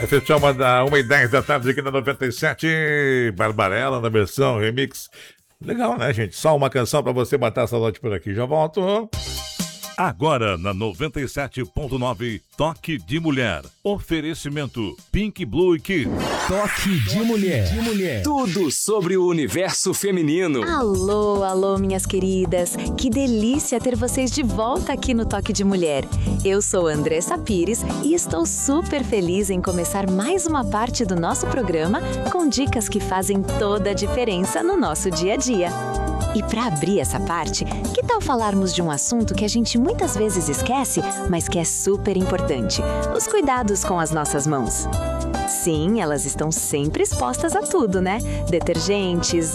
Fechamos da 1h10 da tarde aqui na 97. Barbarella na versão remix. Legal, né, gente? Só uma canção pra você matar a saudade por aqui. Já volto. Agora na 97.9, Toque de Mulher. Oferecimento Pink Blue e Kids. Toque de Mulher. Tudo sobre o universo feminino. Alô, alô, minhas queridas. Que delícia ter vocês de volta aqui no Toque de Mulher. Eu sou Andressa Pires e estou super feliz em começar mais uma parte do nosso programa com dicas que fazem toda a diferença no nosso dia a dia. E para abrir essa parte, que tal falarmos de um assunto que a gente muitas vezes esquece, mas que é super importante: os cuidados com as nossas mãos. Sim, elas estão sempre expostas a tudo, né? Detergentes,